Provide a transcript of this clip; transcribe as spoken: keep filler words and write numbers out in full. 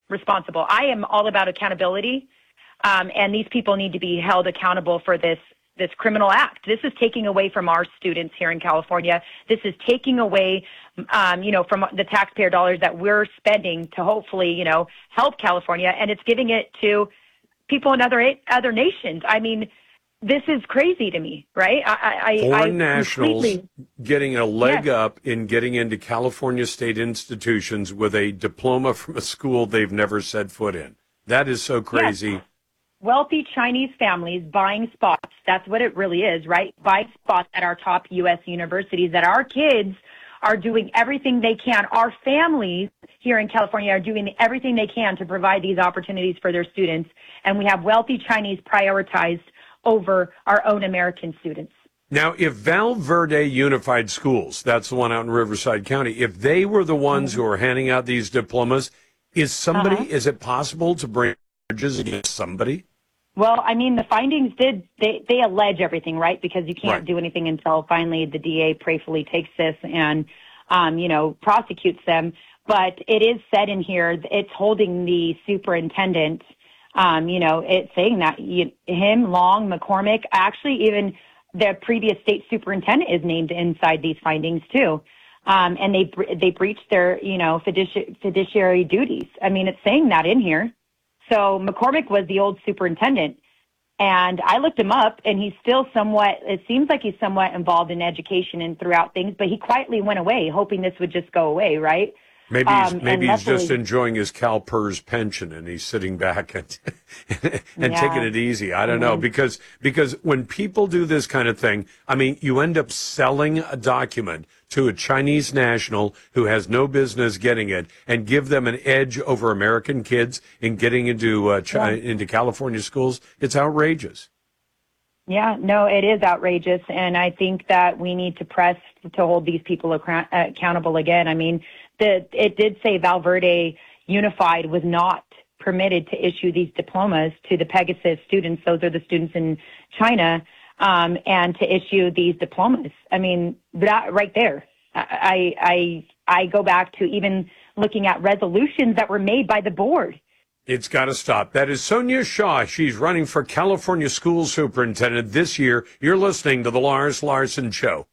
responsible. I am all about accountability, um, and these people need to be held accountable for this this criminal act. This is taking away from our students here in California. This is taking away, um, you know, from the taxpayer dollars that we're spending to hopefully, you know, help California, and it's giving it to people in other other nations. I mean, this is crazy to me, right? I, I, Foreign I nationals completely... getting a leg yes. up in getting into California state institutions with a diploma from a school they've never set foot in. That is so crazy. Yes. Wealthy Chinese families buying spots. That's what it really is, right? Buying spots at our top U S universities that our kids are doing everything they can. Our families here in California are doing everything they can to provide these opportunities for their students. And we have wealthy Chinese prioritized over our own American students. Now, if Val Verde Unified Schools, that's the one out in Riverside County, if they were the ones mm-hmm. who are handing out these diplomas, is somebody, uh-huh. is it possible to bring charges against somebody? Well, I mean, the findings did, they, they allege everything, right? Because you can't right. do anything until finally the D A prayerfully takes this and, um, you know, prosecutes them. But it is said in here, it's holding the superintendent, um, you know, it's saying that you, him, Long, McCormick, actually even the previous state superintendent is named inside these findings too. Um, and they, they breached their, you know, fiduci- fiduciary duties. I mean, it's saying that in here. So McCormick was the old superintendent, and I looked him up, and he's still somewhat, it seems like he's somewhat involved in education and throughout things, but he quietly went away, hoping this would just go away, right? Maybe he's, um, maybe he's luckily, just enjoying his CalPERS pension, and he's sitting back and, and yeah. taking it easy. I don't mm-hmm. know, because because when people do this kind of thing, I mean, you end up selling a document to a Chinese national who has no business getting it and give them an edge over American kids in getting into uh, China, yeah. into California schools. It's outrageous. Yeah, no, it is outrageous, and I think that we need to press to hold these people ac- accountable again. I mean, the, it did say Val Verde Unified was not permitted to issue these diplomas to the Pegasus students. Those are the students in China, um, and to issue these diplomas. I mean, that right there. I, I, I go back to even looking at resolutions that were made by the board. It's got to stop. That is Sonia Shaw. She's running for California School Superintendent this year. You're listening to The Lars Larson Show.